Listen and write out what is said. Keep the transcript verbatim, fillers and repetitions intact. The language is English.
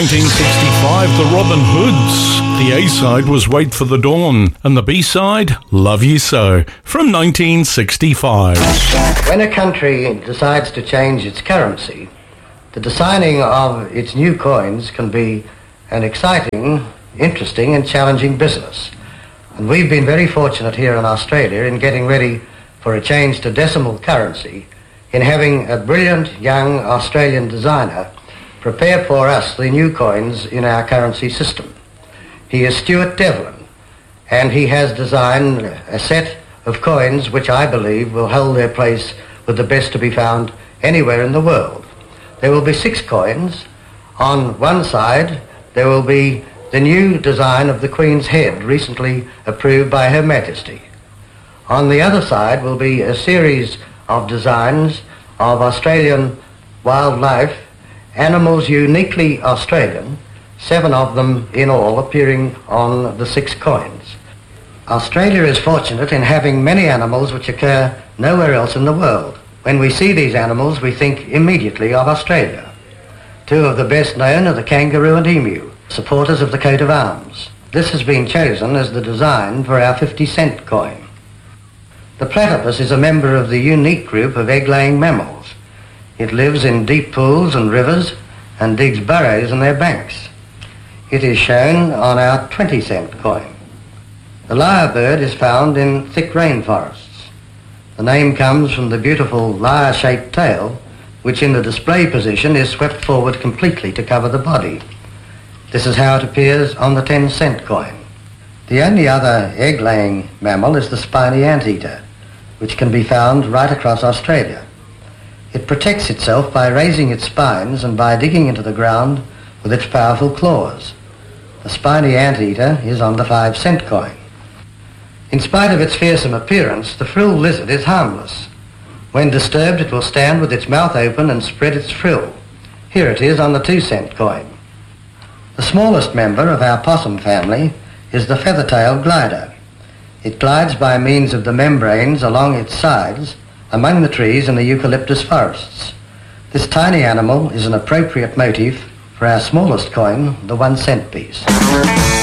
nineteen sixty-five, the Robin Hoods. The A-side was Wait for the Dawn, and the B-side, Love You So, from nineteen sixty-five. When a country decides to change its currency, the designing of its new coins can be an exciting, interesting and challenging business. And we've been very fortunate here in Australia in getting ready for a change to decimal currency, in having a brilliant young Australian designer prepare for us the new coins in our currency system. He is Stuart Devlin, and he has designed a set of coins which I believe will hold their place with the best to be found anywhere in the world. There will be six coins. On one side there will be the new design of the Queen's head, recently approved by Her Majesty. On the other side will be a series of designs of Australian wildlife, animals uniquely Australian, seven of them in all appearing on the six coins. Australia is fortunate in having many animals which occur nowhere else in the world. When we see these animals, we think immediately of Australia. Two of the best known are the kangaroo and emu, supporters of the coat of arms. This has been chosen as the design for our fifty cent coin. The platypus is a member of the unique group of egg-laying mammals. It lives in deep pools and rivers and digs burrows in their banks. It is shown on our twenty cent coin. The lyrebird is found in thick rainforests. The name comes from the beautiful lyre-shaped tail, which in the display position is swept forward completely to cover the body. This is how it appears on the ten cent coin. The only other egg-laying mammal is the spiny anteater, which can be found right across Australia. It protects itself by raising its spines and by digging into the ground with its powerful claws. The spiny anteater is on the five cent coin. In spite of its fearsome appearance, the frilled lizard is harmless. When disturbed, it will stand with its mouth open and spread its frill. Here it is on the two cent coin. The smallest member of our possum family is the feather-tailed glider. It glides by means of the membranes along its sides among the trees in the eucalyptus forests. This tiny animal is an appropriate motif for our smallest coin, the one cent piece.